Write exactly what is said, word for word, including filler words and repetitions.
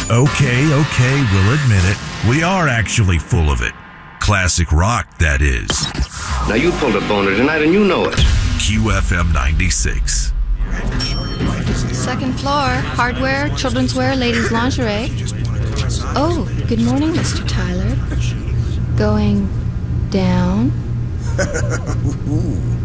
Okay, okay, we'll admit it. We are actually full of it. Classic rock, that is. Now you pulled a boner tonight and you know it. Q F M ninety-six. Second floor, hardware, children's wear, ladies' lingerie. Oh, good morning, Mister Tyler. Going down?